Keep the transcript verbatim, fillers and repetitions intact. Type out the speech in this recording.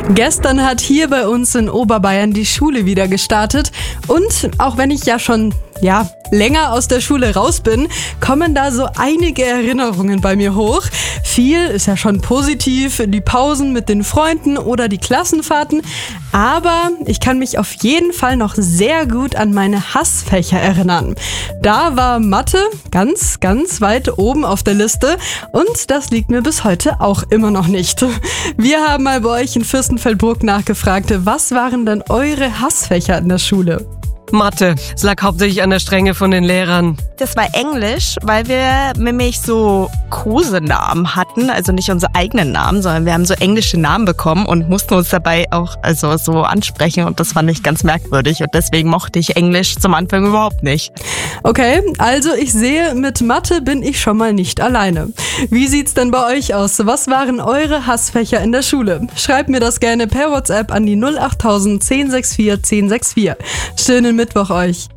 Gestern hat hier bei uns in Oberbayern die Schule wieder gestartet und auch wenn ich ja schon ja, länger aus der Schule raus bin, kommen da so einige Erinnerungen bei mir hoch. Viel ist ja schon positiv, die Pausen mit den Freunden oder die Klassenfahrten, aber ich kann mich auf jeden Fall noch sehr gut an meine Hassfächer erinnern. Da war Mathe ganz, ganz weit oben auf der Liste und das liegt mir bis heute auch immer noch nicht. Wir haben mal bei euch in Fürstenfeldbruck nachgefragt, was waren denn eure Hassfächer in der Schule? Mathe. Es lag hauptsächlich an der Strenge von den Lehrern. Das war Englisch, weil wir nämlich so Kosenamen hatten, also nicht unsere eigenen Namen, sondern wir haben so englische Namen bekommen und mussten uns dabei auch also so ansprechen und das fand ich ganz merkwürdig und deswegen mochte ich Englisch zum Anfang überhaupt nicht. Okay, also ich sehe, mit Mathe bin ich schon mal nicht alleine. Wie sieht's denn bei euch aus? Was waren eure Hassfächer in der Schule? Schreibt mir das gerne per WhatsApp an die null acht null null eins null sechs vier eins null sechs vier. Schönen Mittwoch euch.